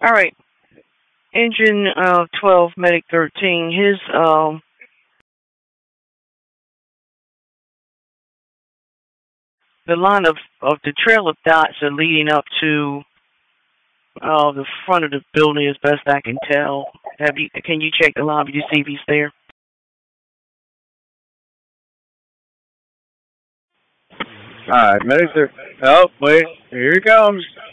All right. Engine 12, Medic 13. The line of the trail of dots are leading up to the front of the building as best I can tell. Can you check the lobby to see if he's there? Alright, medics are. Oh, wait. Here he comes.